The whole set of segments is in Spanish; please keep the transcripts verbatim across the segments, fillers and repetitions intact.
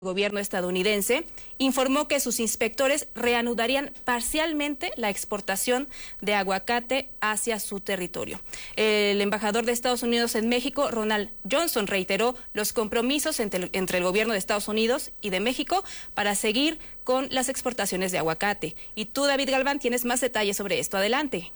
gobierno estadounidense informó que sus inspectores reanudarían parcialmente la exportación de aguacate hacia su territorio. El embajador de Estados Unidos en México, Ronald Johnson, reiteró los compromisos entre, entre el gobierno de Estados Unidos y de México para seguir con las exportaciones de aguacate. Y tú, David Galván, tienes más detalles sobre esto. Adelante.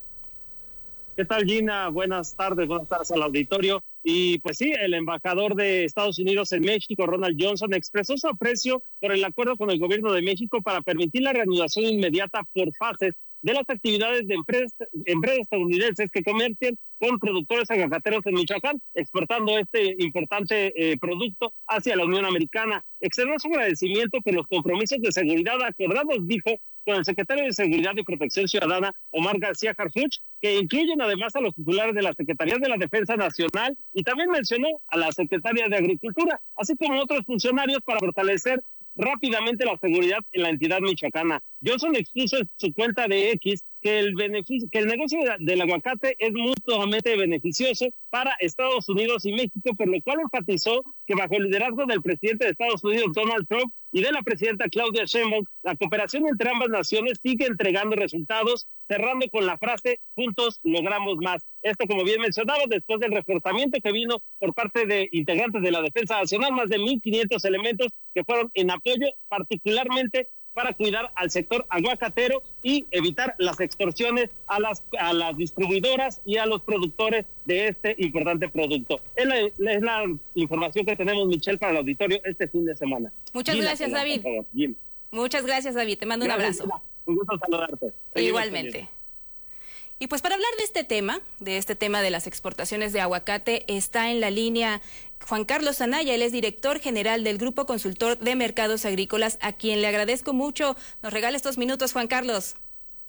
¿Qué tal, Gina? Buenas tardes, buenas tardes al auditorio. Y pues sí, el embajador de Estados Unidos en México, Ronald Johnson, expresó su aprecio por el acuerdo con el gobierno de México para permitir la reanudación inmediata por fases de las actividades de empresas, empresas estadounidenses que comercian con productores aguacateros en Michoacán, exportando este importante eh, producto hacia la Unión Americana. Externó su agradecimiento por los compromisos de seguridad acordados, dijo, con el secretario de Seguridad y Protección Ciudadana, Omar García Harfuch, que incluyen además a los titulares de la Secretaría de la Defensa Nacional y también mencionó a la Secretaria de Agricultura, así como otros funcionarios para fortalecer rápidamente la seguridad en la entidad michoacana. Johnson expuso en su cuenta de X que el beneficio, que el negocio del aguacate es mutuamente beneficioso para Estados Unidos y México, por lo cual enfatizó que bajo el liderazgo del presidente de Estados Unidos, Donald Trump, y de la presidenta Claudia Sheinbaum, la cooperación entre ambas naciones sigue entregando resultados, cerrando con la frase, juntos logramos más. Esto, como bien mencionaba, después del reforzamiento que vino por parte de integrantes de la Defensa Nacional, más de mil quinientos elementos que fueron en apoyo particularmente para cuidar al sector aguacatero y evitar las extorsiones a las a las distribuidoras y a los productores de este importante producto. Es la, es la información que tenemos, Michelle, para el auditorio este fin de semana. Muchas Gina, gracias, David. Muchas gracias, David. Te mando gracias, un abrazo. Gina. Un gusto saludarte. Igualmente. Y pues para hablar de este tema, de este tema de las exportaciones de aguacate, está en la línea Juan Carlos Anaya. Él es director general del Grupo Consultor de Mercados Agrícolas, a quien le agradezco mucho. Nos regala estos minutos, Juan Carlos.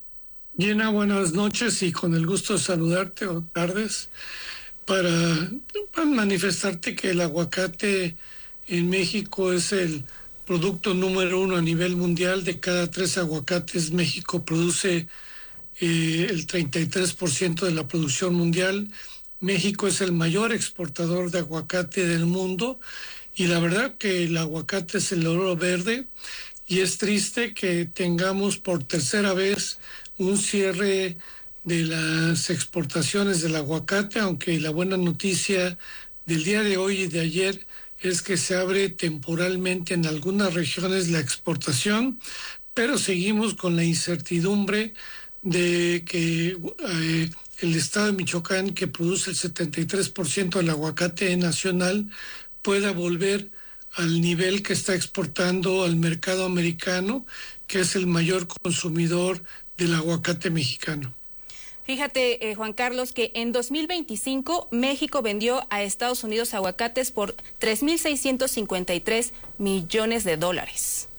Gina, buenas noches y con el gusto de saludarte, o tardes, para, para manifestarte que el aguacate en México es el producto número uno a nivel mundial. De cada tres aguacates, México produce Eh, el treinta y tres por ciento de la producción mundial. México es el mayor exportador de aguacate del mundo y la verdad que el aguacate es el oro verde y es triste que tengamos por tercera vez un cierre de las exportaciones del aguacate, aunque la buena noticia del día de hoy y de ayer es que se abre temporalmente en algunas regiones la exportación, pero seguimos con la incertidumbre de que eh, el estado de Michoacán, que produce el setenta y tres por ciento del aguacate nacional, pueda volver al nivel que está exportando al mercado americano, que es el mayor consumidor del aguacate mexicano. Fíjate, eh, Juan Carlos, que en dos mil veinticinco México vendió a Estados Unidos aguacates por tres mil seiscientos cincuenta y tres millones de dólares.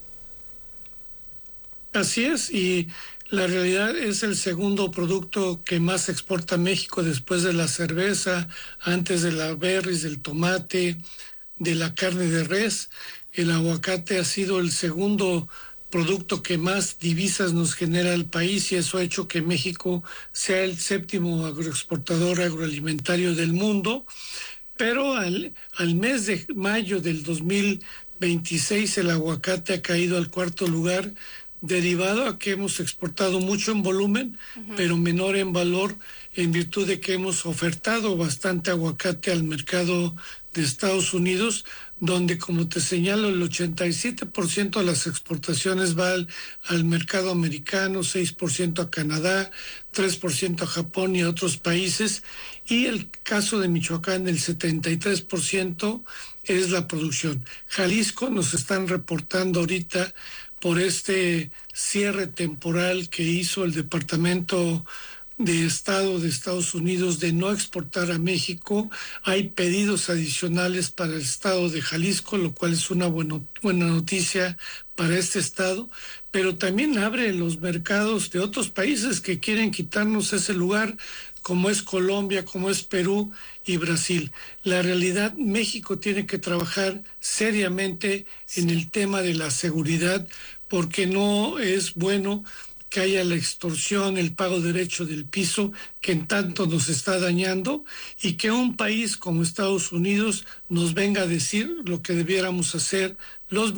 Así es, y la realidad es el segundo producto que más exporta México después de la cerveza, antes de la berries, del tomate, de la carne de res. El aguacate ha sido el segundo producto que más divisas nos genera el país y eso ha hecho que México sea el séptimo agroexportador agroalimentario del mundo. Pero al, al mes de mayo del dos mil veintiséis el aguacate ha caído al cuarto lugar, derivado a que hemos exportado mucho en volumen, uh-huh. pero menor en valor, en virtud de que hemos ofertado bastante aguacate al mercado de Estados Unidos, donde, como te señalo, el ochenta y siete por ciento de las exportaciones va al, al mercado americano, seis por ciento a Canadá, tres por ciento a Japón y a otros países, y el caso de Michoacán, el setenta y tres por ciento es la producción. Jalisco nos están reportando ahorita por este cierre temporal que hizo el Departamento de Estado de Estados Unidos de no exportar a México. Hay pedidos adicionales para el estado de Jalisco, lo cual es una bueno, buena noticia para este estado, pero también abre los mercados de otros países que quieren quitarnos ese lugar, como es Colombia, como es Perú y Brasil. La realidad, México tiene que trabajar seriamente en el tema de la seguridad, porque no es bueno que haya la extorsión, el pago derecho del piso, que en tanto nos está dañando, y que un país como Estados Unidos nos venga a decir lo que debiéramos hacer los